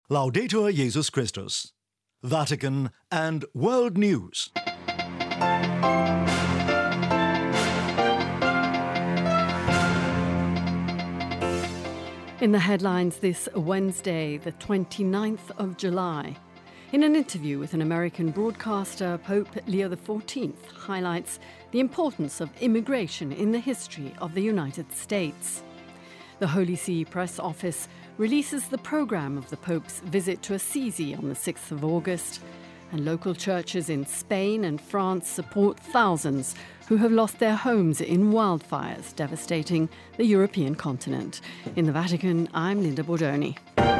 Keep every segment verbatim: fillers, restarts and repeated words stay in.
Laudetur Jesus Christus. Vatican and World News. In the headlines this Wednesday, the twenty-ninth of July. In an interview with an American broadcaster, Pope Leo the fourteenth highlights the importance of immigration in the history of the United States. The Holy See Press Office releases the programme of the Pope's visit to Assisi on the sixth of August, and local churches in Spain and France support thousands who have lost their homes in wildfires devastating the European continent. In the Vatican, I'm Linda Bordoni.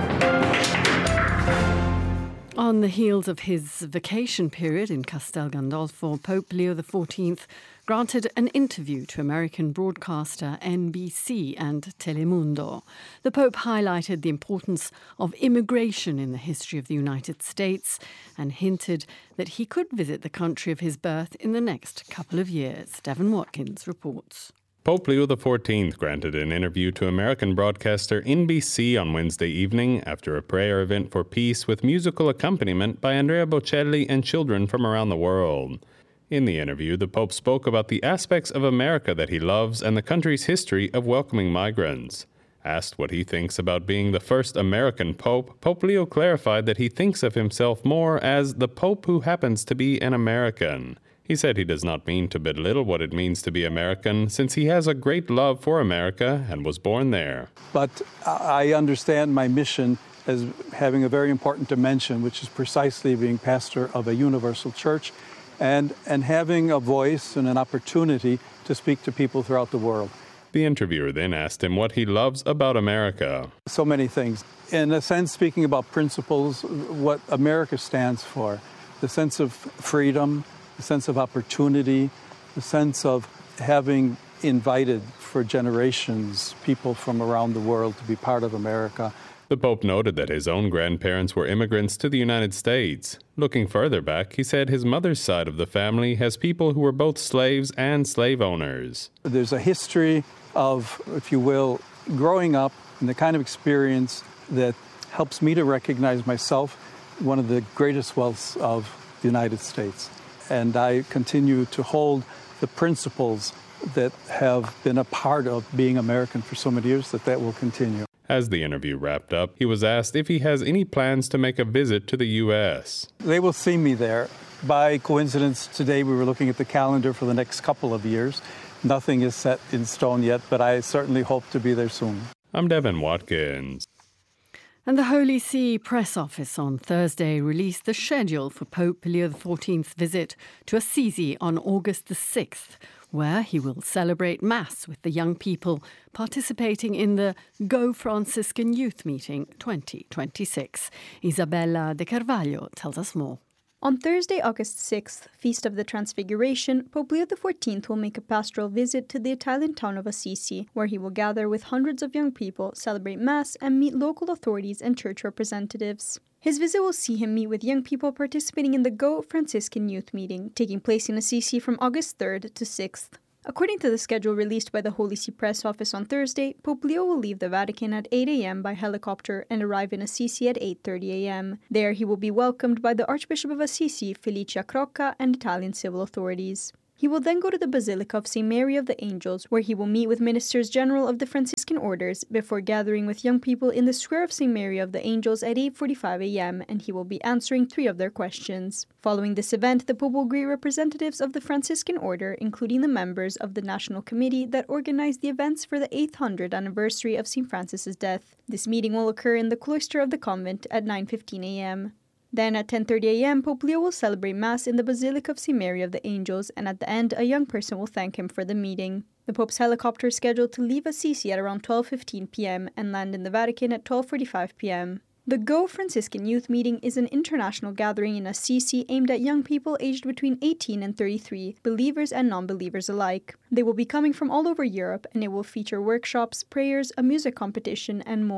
On the heels of his vacation period in Castel Gandolfo, Pope Leo the fourteenth granted an interview to American broadcaster N B C and Telemundo. The Pope highlighted the importance of immigration in the history of the United States and hinted that he could visit the country of his birth in the next couple of years. Devon Watkins reports. Pope Leo the fourteenth granted an interview to American broadcaster N B C on Wednesday evening after a prayer event for peace with musical accompaniment by Andrea Bocelli and children from around the world. In the interview, the Pope spoke about the aspects of America that he loves and the country's history of welcoming migrants. Asked what he thinks about being the first American Pope, Pope Leo clarified that he thinks of himself more as the Pope who happens to be an American. He said he does not mean to belittle what it means to be American, since he has a great love for America and was born there. But I understand my mission as having a very important dimension, which is precisely being pastor of a universal church and, and having a voice and an opportunity to speak to people throughout the world. The interviewer then asked him what he loves about America. So many things. In a sense, speaking about principles, what America stands for, the sense of freedom, the sense of opportunity, the sense of having invited for generations people from around the world to be part of America. The Pope noted that his own grandparents were immigrants to the United States. Looking further back, he said his mother's side of the family has people who were both slaves and slave owners. There's a history of, if you will, growing up and the kind of experience that helps me to recognize myself one of the greatest wealths of the United States. And I continue to hold the principles that have been a part of being American for so many years that that will continue. As the interview wrapped up, he was asked if he has any plans to make a visit to the U S. They will see me there. By coincidence, today we were looking at the calendar for the next couple of years. Nothing is set in stone yet, but I certainly hope to be there soon. I'm Devon Watkins. And the Holy See Press Office on Thursday released the schedule for Pope Leo the fourteenth's visit to Assisi on August the sixth, where he will celebrate Mass with the young people participating in the Go Franciscan Youth Meeting twenty twenty-six. Isabella De Carvalho tells us more. On Thursday, August sixth, Feast of the Transfiguration, Pope Leo the fourteenth will make a pastoral visit to the Italian town of Assisi, where he will gather with hundreds of young people, celebrate Mass, and meet local authorities and church representatives. His visit will see him meet with young people participating in the Go Franciscan Youth Meeting, taking place in Assisi from August third to sixth. According to the schedule released by the Holy See Press Office on Thursday, Pope Leo will leave the Vatican at eight a.m. by helicopter and arrive in Assisi at eight thirty a.m. There he will be welcomed by the Archbishop of Assisi, Felicia Crocca, and Italian civil authorities. He will then go to the Basilica of Saint Mary of the Angels, where he will meet with Ministers General of the Franciscan Orders before gathering with young people in the Square of Saint Mary of the Angels at eight forty-five a.m., and he will be answering three of their questions. Following this event, the Pope will greet representatives of the Franciscan Order, including the members of the National Committee that organized the events for the eight hundredth anniversary of Saint Francis's death. This meeting will occur in the cloister of the convent at nine fifteen a.m. Then at ten thirty a.m., Pope Leo will celebrate Mass in the Basilica of Saint Mary of the Angels, and at the end, a young person will thank him for the meeting. The Pope's helicopter is scheduled to leave Assisi at around twelve fifteen p.m. and land in the Vatican at twelve forty-five p.m. The Go Franciscan Youth Meeting is an international gathering in Assisi aimed at young people aged between eighteen and thirty-three, believers and non-believers alike. They will be coming from all over Europe, and it will feature workshops, prayers, a music competition, and more.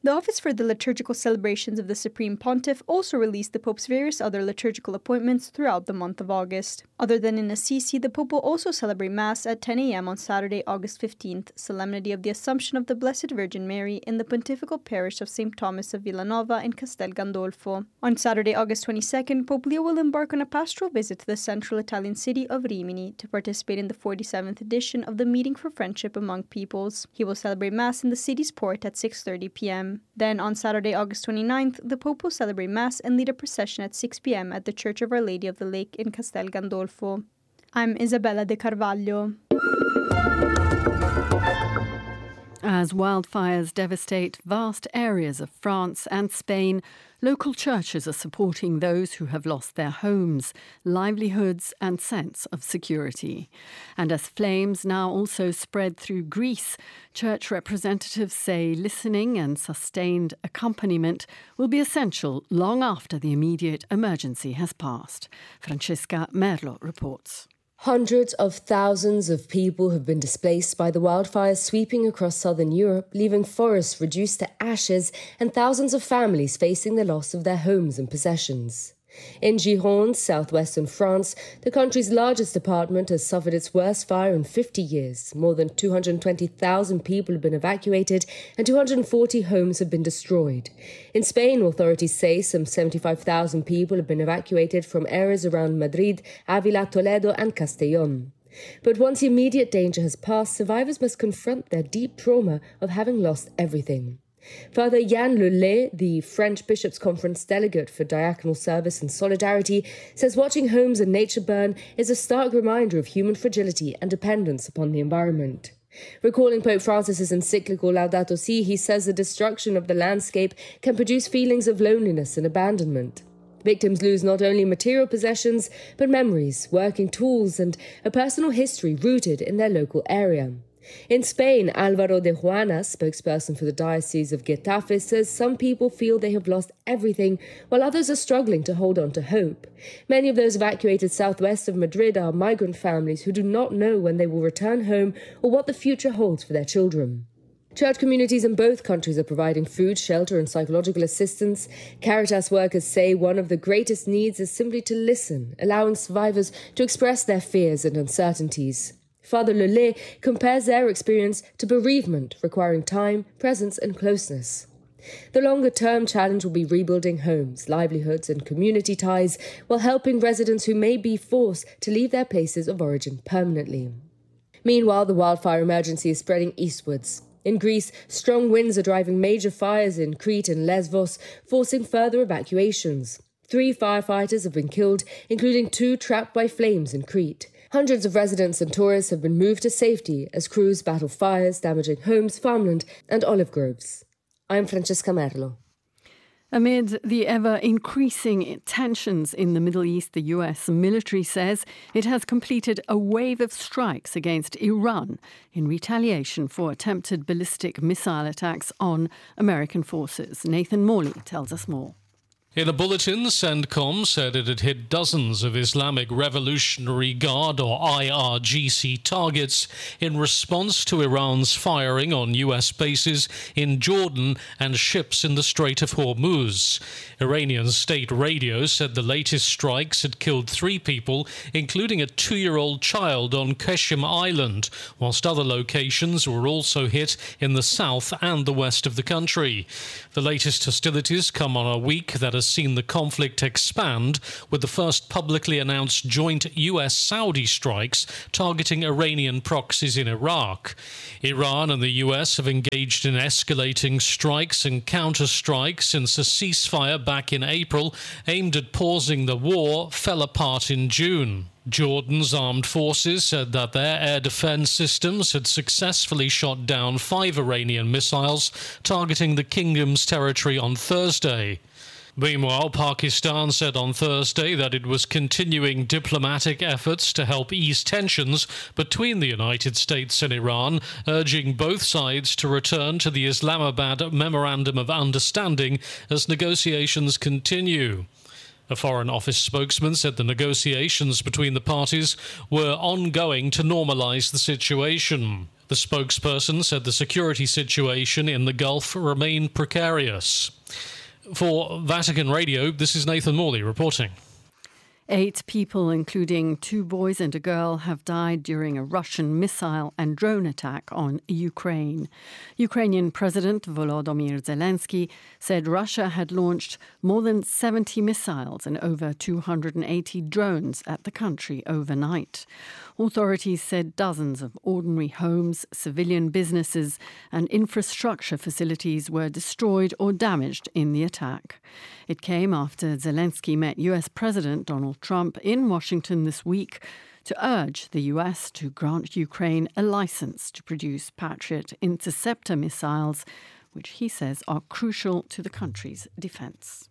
The Office for the Liturgical Celebrations of the Supreme Pontiff also released the Pope's various other liturgical appointments throughout the month of August. Other than in Assisi, the Pope will also celebrate Mass at ten a.m. on Saturday, August fifteenth, Solemnity of the Assumption of the Blessed Virgin Mary in the Pontifical Parish of Saint Thomas of Villanova in Castel Gandolfo. On Saturday, August twenty-second, Pope Leo will embark on a pastoral visit to the central Italian city of Rimini to participate in the forty-seventh edition of the Meeting for Friendship Among Peoples. He will celebrate Mass in the city's port at six thirty p.m. Then, on Saturday, August twenty-ninth, the Pope will celebrate Mass and lead a procession at six p.m. at the Church of Our Lady of the Lake in Castel Gandolfo. I'm Isabella De Carvalho. As wildfires devastate vast areas of France and Spain, local churches are supporting those who have lost their homes, livelihoods and sense of security. And as flames now also spread through Greece, church representatives say listening and sustained accompaniment will be essential long after the immediate emergency has passed. Francesca Merlo reports. Hundreds of thousands of people have been displaced by the wildfires sweeping across southern Europe, leaving forests reduced to ashes and thousands of families facing the loss of their homes and possessions. In Gironde, southwestern France, the country's largest department has suffered its worst fire in fifty years. More than two hundred twenty thousand people have been evacuated and two hundred forty homes have been destroyed. In Spain, authorities say some seventy-five thousand people have been evacuated from areas around Madrid, Avila, Toledo and Castellón. But once the immediate danger has passed, survivors must confront their deep trauma of having lost everything. Father Yann Lelay, the French Bishops' Conference delegate for diaconal service and solidarity, says watching homes and nature burn is a stark reminder of human fragility and dependence upon the environment. Recalling Pope Francis's encyclical Laudato Si', he says the destruction of the landscape can produce feelings of loneliness and abandonment. Victims lose not only material possessions, but memories, working tools, and a personal history rooted in their local area. In Spain, Álvaro de Juana, spokesperson for the Diocese of Getafe, says some people feel they have lost everything, while others are struggling to hold on to hope. Many of those evacuated southwest of Madrid are migrant families who do not know when they will return home or what the future holds for their children. Church communities in both countries are providing food, shelter and psychological assistance. Caritas workers say one of the greatest needs is simply to listen, allowing survivors to express their fears and uncertainties. Father Lelay compares their experience to bereavement, requiring time, presence and closeness. The longer-term challenge will be rebuilding homes, livelihoods and community ties while helping residents who may be forced to leave their places of origin permanently. Meanwhile, the wildfire emergency is spreading eastwards. In Greece, strong winds are driving major fires in Crete and Lesbos, forcing further evacuations. Three firefighters have been killed, including two trapped by flames in Crete. Hundreds of residents and tourists have been moved to safety as crews battle fires, damaging homes, farmland and olive groves. I'm Francesca Merlo. Amid the ever-increasing tensions in the Middle East, the U S military says it has completed a wave of strikes against Iran in retaliation for attempted ballistic missile attacks on American forces. Nathan Morley tells us more. In a bulletin, CENTCOM said it had hit dozens of Islamic Revolutionary Guard or I R G C targets in response to Iran's firing on U S bases in Jordan and ships in the Strait of Hormuz. Iranian state radio said the latest strikes had killed three people, including a two-year-old child on Qeshm Island, whilst other locations were also hit in the south and the west of the country. The latest hostilities come on a week that has seen the conflict expand, with the first publicly announced joint U S Saudi strikes targeting Iranian proxies in Iraq. Iran and the U S have engaged in escalating strikes and counter-strikes since a ceasefire back in April aimed at pausing the war fell apart in June. Jordan's armed forces said that their air defense systems had successfully shot down five Iranian missiles targeting the kingdom's territory on Thursday. Meanwhile, Pakistan said on Thursday that it was continuing diplomatic efforts to help ease tensions between the United States and Iran, urging both sides to return to the Islamabad Memorandum of Understanding as negotiations continue. A Foreign Office spokesman said the negotiations between the parties were ongoing to normalise the situation. The spokesperson said the security situation in the Gulf remained precarious. For Vatican Radio, this is Nathan Morley reporting. Eight people, including two boys and a girl, have died during a Russian missile and drone attack on Ukraine. Ukrainian President Volodymyr Zelensky said Russia had launched more than seventy missiles and over two hundred eighty drones at the country overnight. Authorities said dozens of ordinary homes, civilian businesses and infrastructure facilities were destroyed or damaged in the attack. It came after Zelensky met U S President Donald Trump in Washington this week to urge the U S to grant Ukraine a license to produce Patriot interceptor missiles, which he says are crucial to the country's defence.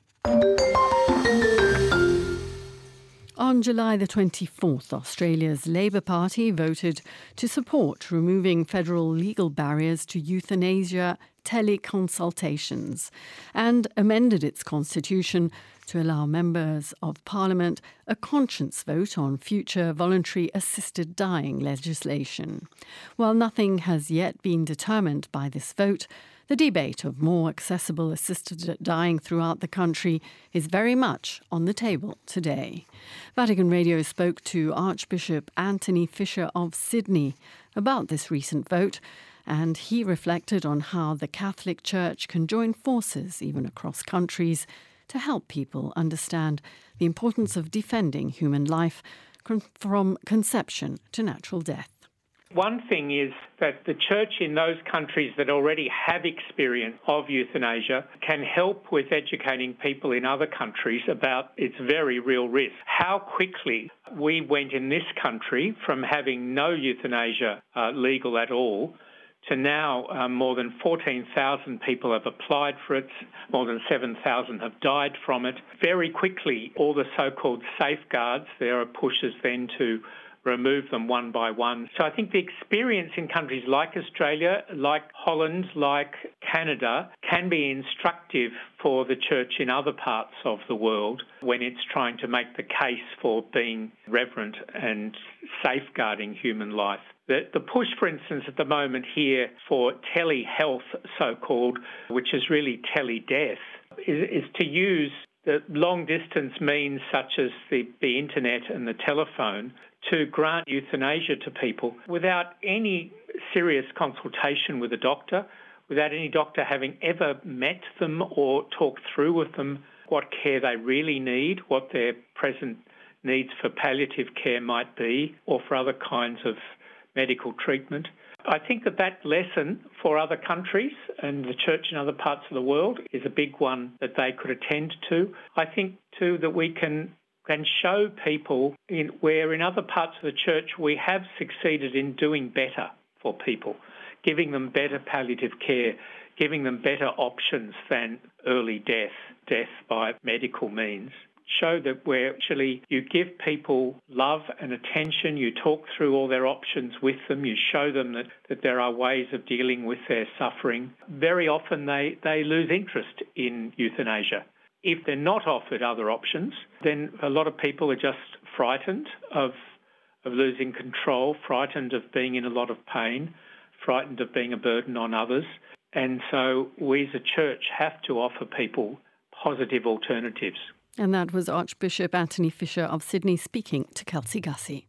On July the twenty-fourth, Australia's Labor Party voted to support removing federal legal barriers to euthanasia teleconsultations and amended its constitution to allow members of Parliament a conscience vote on future voluntary assisted dying legislation. While nothing has yet been determined by this vote, the debate of more accessible assisted dying throughout the country is very much on the table today. Vatican Radio spoke to Archbishop Anthony Fisher of Sydney about this recent vote, and he reflected on how the Catholic Church can join forces, even across countries, to help people understand the importance of defending human life from conception to natural death. One thing is that the church in those countries that already have experience of euthanasia can help with educating people in other countries about its very real risk. How quickly we went in this country from having no euthanasia uh, legal at all to now um, more than fourteen thousand people have applied for it, more than seven thousand have died from it. Very quickly, all the so-called safeguards, there are pushes then to remove them one by one. So I think the experience in countries like Australia, like Holland, like Canada, can be instructive for the church in other parts of the world when it's trying to make the case for being reverent and safeguarding human life. The, the push, for instance, at the moment here for telehealth, so-called, which is really teledeath, is, is to use the long-distance means such as the, the internet and the telephone to grant euthanasia to people without any serious consultation with a doctor, without any doctor having ever met them or talked through with them what care they really need, what their present needs for palliative care might be, or for other kinds of medical treatment. I think that that lesson for other countries and the church in other parts of the world is a big one that they could attend to. I think, too, that we can can show people in, where in other parts of the church we have succeeded in doing better for people, giving them better palliative care, giving them better options than early death, death by medical means. Show that where actually you give people love and attention, you talk through all their options with them, you show them that, that there are ways of dealing with their suffering. Very often they, they lose interest in euthanasia. If they're not offered other options, then a lot of people are just frightened of, of losing control, frightened of being in a lot of pain, frightened of being a burden on others. And so we as a church have to offer people positive alternatives. And that was Archbishop Anthony Fisher of Sydney speaking to Kelsey Gussie.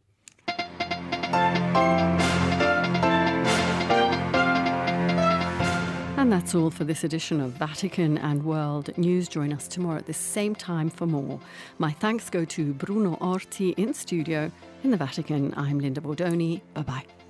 And that's all for this edition of Vatican and World News. Join us tomorrow at the same time for more. My thanks go to Bruno Orti in studio. In the Vatican, I'm Linda Bordoni. Bye-bye.